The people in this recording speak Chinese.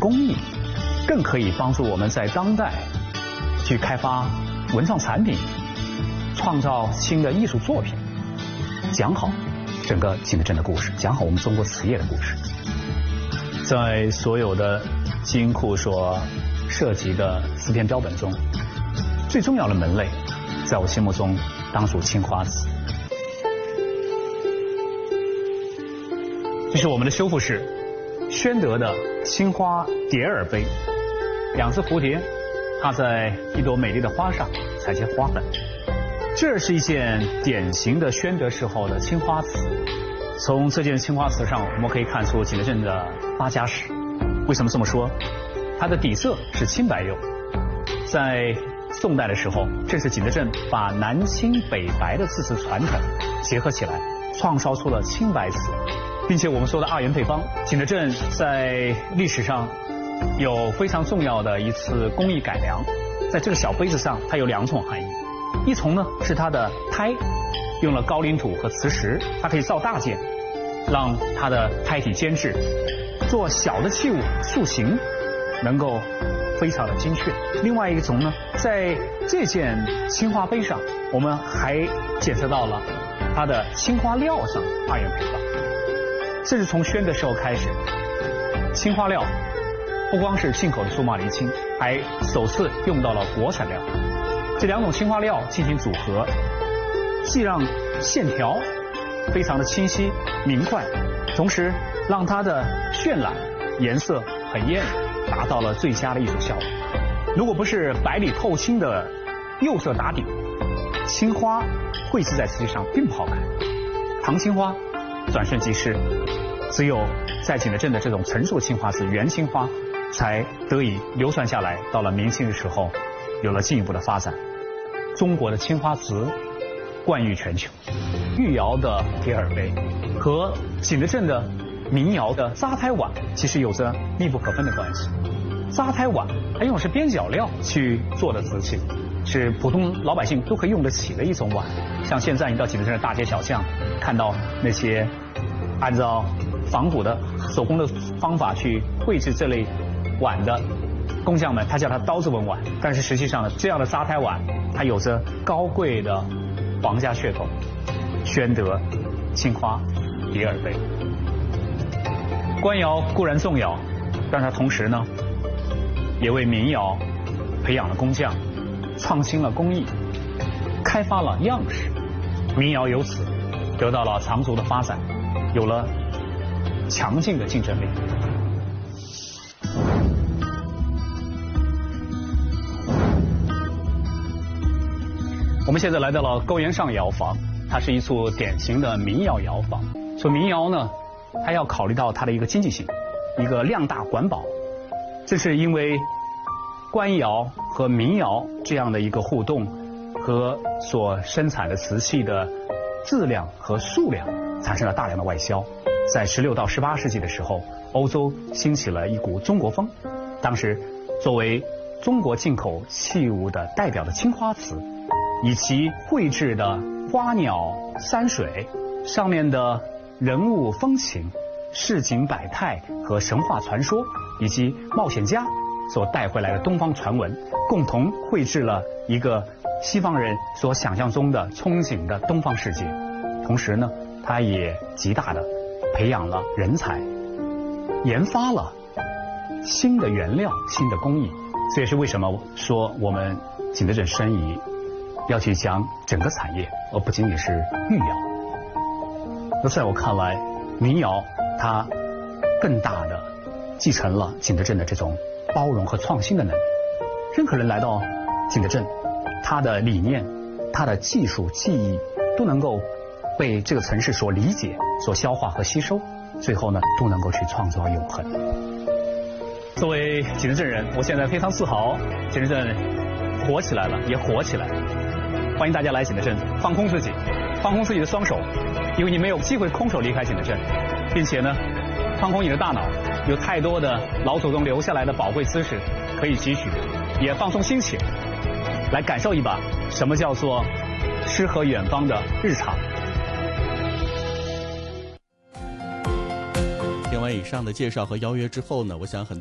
工艺，更可以帮助我们在当代去开发文创产品，创造新的艺术作品，讲好整个景德镇的故事，讲好我们中国瓷业的故事。在所有的基因库所涉及的瓷片标本中，最重要的门类，在我心目中当属青花瓷。这是我们的修复式宣德的青花蝶耳杯，2只蝴蝶，它在一朵美丽的花上采些花粉。这是一件典型的宣德时候的青花瓷。从这件青花瓷上，我们可以看出景德镇的发家史。为什么这么说？它的底色是青白釉，在宋代的时候，正是景德镇把南青北白的制瓷传统结合起来，创造出了青白瓷。并且我们说的2元配方，景德镇在历史上有非常重要的一次工艺改良。在这个小杯子上，它有2重含义。一重呢是它的胎用了高岭土和磁石，它可以造大件，让它的胎体坚质，做小的器物塑形能够非常的精确。另外一种呢，在这件青花杯上，我们还检测到了它的青花料上2元配方。这是从宣德时候开始，青花料不光是进口的苏麻离青，还首次用到了国产料。这2种青花料进行组合，既让线条非常的清晰明快，同时让它的渲染颜色很艳，达到了最佳的艺术效果。如果不是白里透青的釉色打底，青花绘制在瓷器上并不好看。唐青花转瞬即逝，只有在景德镇的这种成熟的青花瓷元青花才得以流传下来。到了明清的时候，有了进一步的发展。中国的青花瓷冠誉全球，御窑的蝶耳杯和景德镇的民窑的扎胎碗其实有着密不可分的关系。扎胎碗它用的是边角料去做的瓷器，是普通老百姓都可以用得起的一种碗。像现在你到景德镇的大街小巷，看到那些按照仿古的手工的方法去绘制这类碗的工匠们，他叫它刀子纹碗。但是实际上呢，这样的扎胎碗它有着高贵的皇家血统，宣德青花蝶耳杯。官窑固然重要，但它同时呢，也为民窑培养了工匠，创新了工艺，开发了样式。民窑由此得到了长足的发展，有了强劲的竞争力。我们现在来到了勾岩上窑房，它是一处典型的民窑窑房。说民窑呢，它要考虑到它的一个经济性，一个量大管饱。这是因为官窑和民窑这样的一个互动，和所生产的瓷器的质量和数量产生了大量的外销。在16到18世纪的时候，欧洲兴起了一股中国风。当时作为中国进口器物的代表的青花瓷，以其绘制的花鸟山水上面的人物风情、市井百态和神话传说，以及冒险家所带回来的东方传闻，共同绘制了一个西方人所想象中的憧憬的东方世界。同时呢，它也极大的培养了人才，研发了新的原料、新的工艺。这也是为什么说我们景德镇申遗要去讲整个产业，而不仅仅是御窑。那在我看来，民窑它更大的继承了景德镇的这种包容和创新的能力。任何人来到景德镇，他的理念、他的技术、技艺都能够被这个城市所理解、所消化和吸收，最后呢，都能够去创造永恒。作为景德镇人，我现在非常自豪，景德镇活起来了，也火起来了。欢迎大家来景德镇，放空自己，放空自己的双手，因为你没有机会空手离开景德镇，并且呢，放空你的大脑，有太多的老祖宗留下来的宝贵知识可以汲取，也放松心情，来感受一把什么叫做诗和远方的日常。 听完以上的介绍和邀约之后呢，我想很多